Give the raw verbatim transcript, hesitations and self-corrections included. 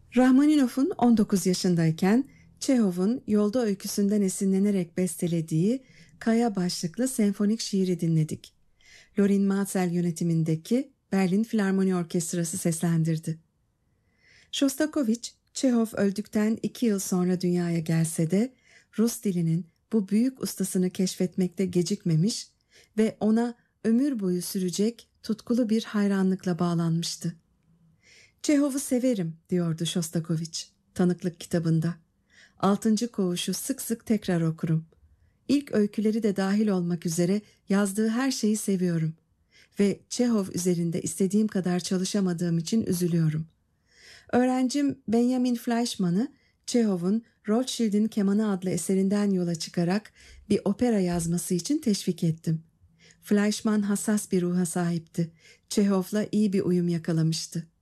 Rahmaninov'un on dokuz yaşındayken Çehov'un Yolda öyküsünden esinlenerek bestelediği Kaya başlıklı senfonik şiiri dinledik. Lorin Maazel yönetimindeki Berlin Filarmoni Orkestrası seslendirdi. Shostakovich, Çehov öldükten iki yıl sonra dünyaya gelse de Rus dilinin bu büyük ustasını keşfetmekte gecikmemiş ve ona ömür boyu sürecek tutkulu bir hayranlıkla bağlanmıştı. "Çehov'u severim," diyordu Shostakovich tanıklık kitabında. Altıncı koğuşu sık sık tekrar okurum. İlk öyküleri de dahil olmak üzere yazdığı her şeyi seviyorum. Ve Çehov üzerinde istediğim kadar çalışamadığım için üzülüyorum. Öğrencim Benjamin Fleischmann'ı Çehov'un Rothschild'in Kemanı adlı eserinden yola çıkarak bir opera yazması için teşvik ettim. Fleischmann hassas bir ruha sahipti. Çehov'la iyi bir uyum yakalamıştı.